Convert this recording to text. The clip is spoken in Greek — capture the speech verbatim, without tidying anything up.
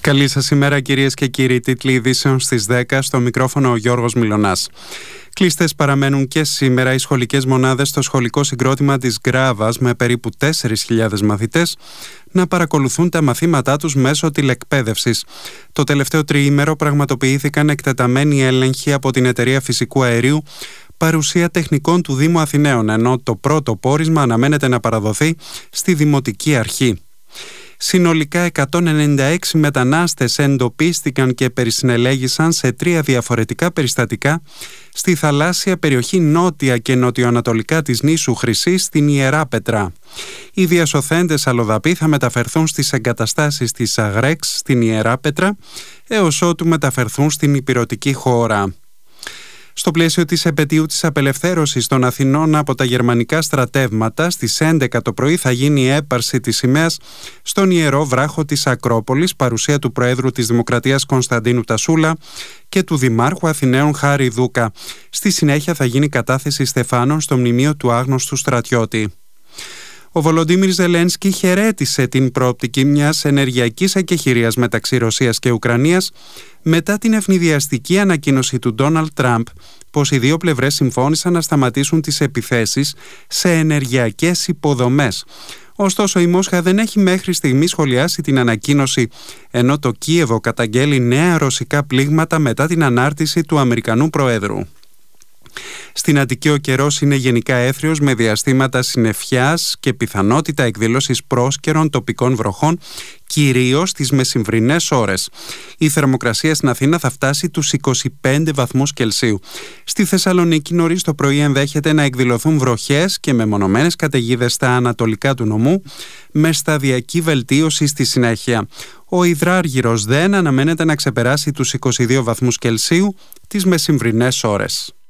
Καλή σας ημέρα, κυρίες και κύριοι. Τίτλοι ειδήσεων στις δέκα, στο μικρόφωνο ο Γιώργος Μιλωνάς. Κλειστές παραμένουν και σήμερα οι σχολικές μονάδες στο σχολικό συγκρότημα της Γκράβας, με περίπου τέσσερις χιλιάδες μαθητές να παρακολουθούν τα μαθήματά τους μέσω τηλεκπαίδευσης. Το τελευταίο τριήμερο πραγματοποιήθηκαν εκτεταμένοι έλεγχοι από την Εταιρεία Φυσικού Αερίου, παρουσία τεχνικών του Δήμου Αθηναίων, ενώ το πρώτο πόρισμα αναμένεται να παραδοθεί στη Δημοτική Αρχή. Συνολικά εκατόν ενενήντα έξι μετανάστες εντοπίστηκαν και περισυνελέγησαν σε τρία διαφορετικά περιστατικά στη θαλάσσια περιοχή νότια και νοτιοανατολικά της νήσου Χρυσής στην Ιεράπετρα. Οι διασωθέντες αλλοδαποί θα μεταφερθούν στις εγκαταστάσεις της Αγρέξ στην Ιεράπετρα έως ότου μεταφερθούν στην υπηρωτική χώρα. Στο πλαίσιο της επετείου της απελευθέρωσης των Αθηνών από τα γερμανικά στρατεύματα, στις έντεκα το πρωί θα γίνει η έπαρση της σημαίας στον Ιερό Βράχο της Ακρόπολης, παρουσία του Προέδρου της Δημοκρατίας Κωνσταντίνου Τασούλα και του Δημάρχου Αθηναίων Χάρη Δούκα. Στη συνέχεια θα γίνει κατάθεση στεφάνων στο μνημείο του άγνωστου στρατιώτη. Ο Βολοντίμιρ Ζελένσκι χαιρέτησε την προοπτική μιας ενεργειακής εκεχηρίας μεταξύ Ρωσίας και Ουκρανίας μετά την ευνηδιαστική ανακοίνωση του Ντόναλντ Τραμπ πως οι δύο πλευρές συμφώνησαν να σταματήσουν τις επιθέσεις σε ενεργειακές υποδομές. Ωστόσο, η Μόσχα δεν έχει μέχρι στιγμή σχολιάσει την ανακοίνωση, ενώ το Κίεβο καταγγέλει νέα ρωσικά πλήγματα μετά την ανάρτηση του Αμερικανού Προέδρου. Στην Αττική ο καιρός είναι γενικά έθριος, με διαστήματα συννεφιάς και πιθανότητα εκδήλωσης πρόσκαιρων τοπικών βροχών, κυρίως στις μεσημβρινές ώρες. Η θερμοκρασία στην Αθήνα θα φτάσει τους είκοσι πέντε βαθμούς Κελσίου. Στη Θεσσαλονίκη νωρίς το πρωί ενδέχεται να εκδηλωθούν βροχές και μεμονωμένες καταιγίδες στα ανατολικά του νομού, με σταδιακή βελτίωση στη συνέχεια. Ο Υδράργυρος δεν αναμένεται να ξεπεράσει τους είκοσι δύο βαθμούς Κελσίου τις μεσημβρινές ώρες.